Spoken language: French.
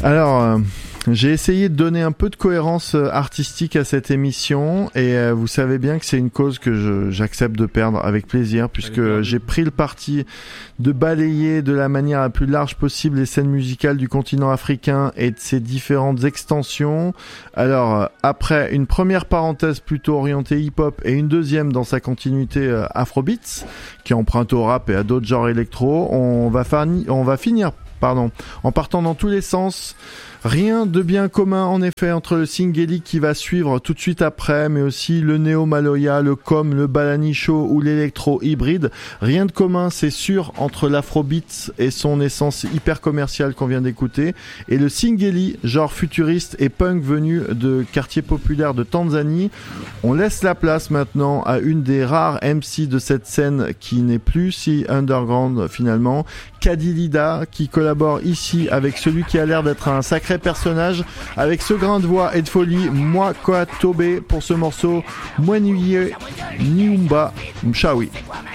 Alors, j'ai essayé de donner un peu de cohérence artistique à cette émission et vous savez bien que c'est une cause que j'accepte de perdre avec plaisir puisque j'ai pris le parti de balayer de la manière la plus large possible les scènes musicales du continent africain et de ses différentes extensions. Alors, après une première parenthèse plutôt orientée hip-hop et une deuxième dans sa continuité afrobeats qui emprunte au rap et à d'autres genres électro, on va finir en partant dans tous les sens. Rien de bien commun en effet entre le Singeli qui va suivre tout de suite après, mais aussi le Neo Maloya, le Com, le Balanicho ou l'électro hybride. Rien de commun, c'est sûr, entre l'afrobeat et son essence hyper commerciale qu'on vient d'écouter, et le Singeli, genre futuriste et punk venu de quartiers populaires de Tanzanie. On laisse la place maintenant à une des rares MC de cette scène qui n'est plus si underground finalement, Kadilida, qui collabore ici avec celui qui a l'air d'être un sacré personnage, avec ce grain de voix et de folie, Mwaka Tobe pour ce morceau Mwenuye Niumba Mshawi.